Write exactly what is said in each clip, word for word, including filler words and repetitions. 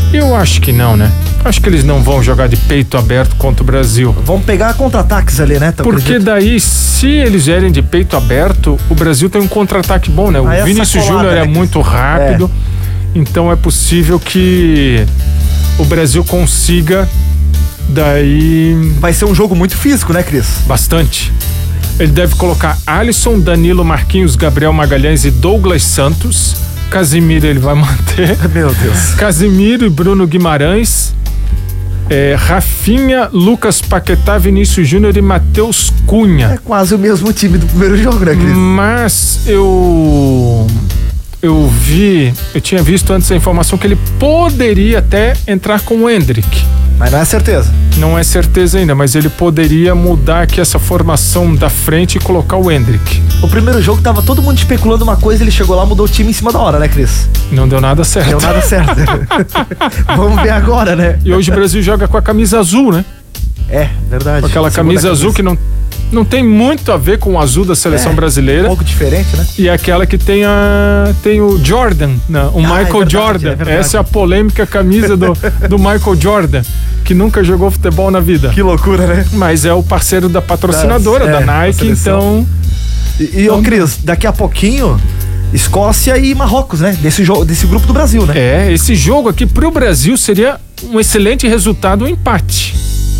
Eu acho que não, né? Acho que eles não vão jogar de peito aberto contra o Brasil. Vão pegar contra-ataques ali, né? Porque acredito. Daí, se eles vierem de peito aberto, o Brasil tem um contra-ataque bom, né? O Aí Vinícius Júnior é, né, muito rápido, é. Então é possível que o Brasil consiga daí... Vai ser um jogo muito físico, né, Cris? Bastante. Ele deve colocar Alisson, Danilo, Marquinhos, Gabriel Magalhães e Douglas Santos. Casimiro ele vai manter. Meu Deus. Casimiro e Bruno Guimarães. É, Rafinha, Lucas Paquetá, Vinícius Júnior e Matheus Cunha. É quase o mesmo time do primeiro jogo, né, Cris? Mas eu... Eu vi... Eu tinha visto antes a informação que ele poderia até entrar com o Endrick. Mas não é certeza. Não é certeza ainda, mas ele poderia mudar aqui essa formação da frente e colocar o Endrick. O primeiro jogo tava todo mundo especulando uma coisa, ele chegou lá, mudou o time em cima da hora, né, Cris? Não deu nada certo. Deu nada certo. Vamos ver agora, né? E hoje o Brasil joga com a camisa azul, né? É, verdade. Com aquela camisa, camisa azul que não, não tem muito a ver com o azul da seleção é, brasileira. Um pouco diferente, né? E aquela que tem, a, tem o Jordan, não, o ah, Michael é verdade, Jordan. É Essa é a polêmica camisa do, do Michael Jordan, que nunca jogou futebol na vida. Que loucura, né? Mas é o parceiro da patrocinadora, das, é, da Nike, então... E, e então, ô Cris, daqui a pouquinho... Escócia e Marrocos, né? Desse, jogo, desse grupo do Brasil, né? É, esse jogo aqui pro Brasil seria um excelente resultado, um empate.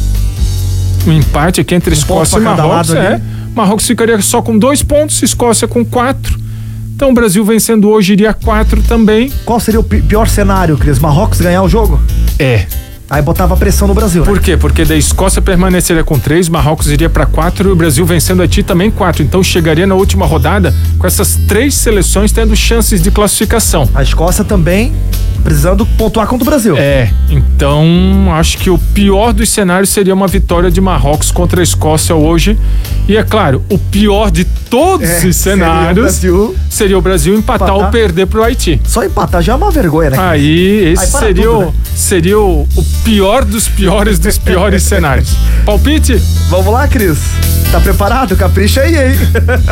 Um empate aqui entre um Escócia e Marrocos, é. Marrocos ficaria só com dois pontos, Escócia com quatro. Então o Brasil vencendo hoje iria quatro também. Qual seria o pior cenário, Cris? Marrocos ganhar o jogo? É. Aí botava pressão no Brasil, né? Por quê? Porque da Escócia permaneceria com três, Marrocos iria para quatro e o Brasil vencendo a Haiti também quatro. Então chegaria na última rodada com essas três seleções tendo chances de classificação. A Escócia também precisando pontuar contra o Brasil. É, então acho que o pior dos cenários seria uma vitória de Marrocos contra a Escócia hoje. E é claro, o pior de todos é, os cenários seria o Brasil, seria o Brasil empatar, empatar ou perder pro Haiti. Só empatar já é uma vergonha, né? Aí esse Aí seria, tudo, o, né? seria o, o pior dos piores dos piores cenários. Palpite? Vamos lá, Cris. Tá preparado? Capricha aí, hein?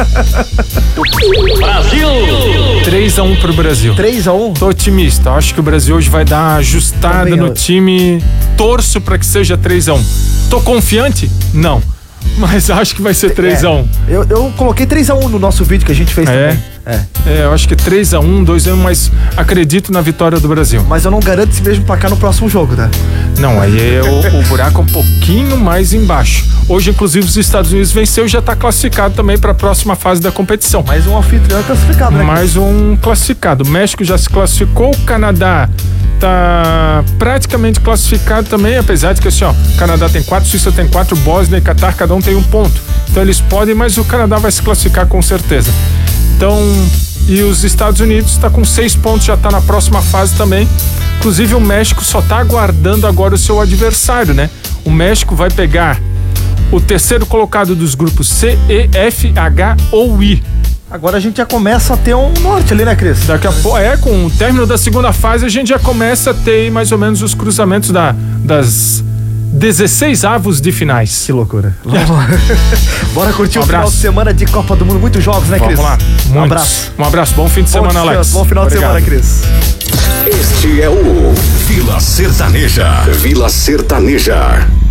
Brasil! três a um pro Brasil. três a um? Tô otimista. Acho que o Brasil hoje vai dar uma ajustada Também no eu... time. Torço pra que seja três a um. Tô confiante? Não. Mas acho que vai ser três a um. É, eu, eu coloquei três a um no nosso vídeo que a gente fez é? também. É. é, eu acho que três a um, dois a um, mas acredito na vitória do Brasil. Mas eu não garanto esse mesmo placar no próximo jogo, tá? Não, aí é o, o buraco um pouquinho mais embaixo. Hoje, inclusive, os Estados Unidos venceu e já está classificado também para a próxima fase da competição. Mais um anfitrião classificado, né? Mais um classificado. O México já se classificou, o Canadá tá praticamente classificado também, apesar de que assim, ó, o Canadá tem quatro, Suíça tem quatro, Bósnia e Catar, cada um tem um ponto. Então eles podem, mas o Canadá vai se classificar com certeza. Então, e os Estados Unidos está com seis pontos, já está na próxima fase também. Inclusive o México só está aguardando agora o seu adversário, né? O México vai pegar o terceiro colocado dos grupos C, E, F, H ou I. Agora a gente já começa a ter um norte ali, né, Cris? Daqui a pouco, é, com o término da segunda fase, a gente já começa a ter mais ou menos os cruzamentos da, das dezesseis avos de finais. Que loucura. Vamos lá. Bora curtir um o final de semana de Copa do Mundo. Muitos jogos, né, Cris? Vamos lá. Muitos. Um abraço. Um abraço. Bom fim de bom semana, Alex. Bom final Obrigado. de semana, Cris. Este é o Vila Sertaneja. Vila Sertaneja.